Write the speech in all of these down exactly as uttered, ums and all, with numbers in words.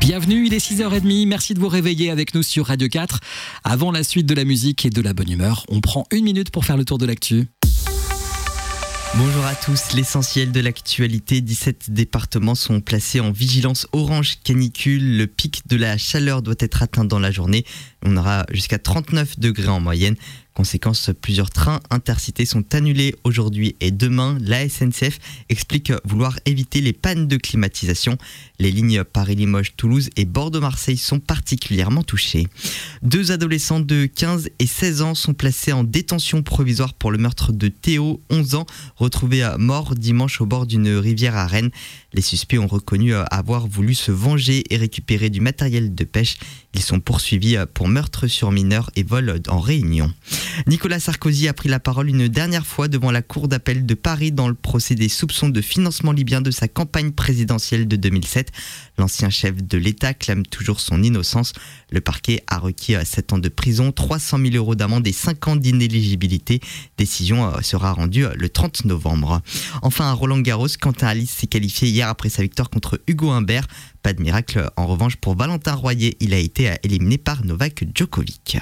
Bienvenue, il est six heures trente, merci de vous réveiller avec nous sur Radio quatre. Avant la suite de la musique et de la bonne humeur, on prend une minute pour faire le tour de l'actu. Bonjour à tous, l'essentiel de l'actualité, dix-sept départements sont placés en vigilance orange canicule. Le pic de la chaleur doit être atteint dans la journée. On aura jusqu'à trente-neuf degrés en moyenne. Conséquence, plusieurs trains intercités sont annulés aujourd'hui et demain. La S N C F explique vouloir éviter les pannes de climatisation. Les lignes Paris-Limoges-Toulouse et Bordeaux-Marseille sont particulièrement touchées. Deux adolescents de quinze et seize ans sont placés en détention provisoire pour le meurtre de Théo, onze ans, retrouvé mort dimanche au bord d'une rivière à Rennes. Les suspects ont reconnu avoir voulu se venger et récupérer du matériel de pêche. Ils sont poursuivis pour meurtre sur mineur et vol en réunion. Nicolas Sarkozy a pris la parole une dernière fois devant la cour d'appel de Paris dans le procès des soupçons de financement libyen de sa campagne présidentielle de deux mille sept. L'ancien chef de l'État clame toujours son innocence. Le parquet a requis sept ans de prison, trois cent mille euros d'amende et cinq ans d'inéligibilité. Décision sera rendue le trente novembre. Enfin, à Roland-Garros, Quentin Halys s'est qualifié hier après sa victoire contre Hugo Humbert. Pas de miracle en revanche pour Valentin Royer, il a été éliminé par Novak Djokovic.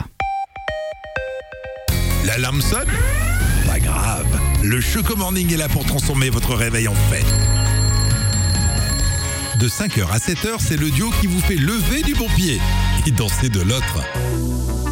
L'alarme sonne ? Pas grave, le Choco Morning est là pour transformer votre réveil en fête. De cinq heures à sept heures, c'est le duo qui vous fait lever du bon pied et danser de l'autre.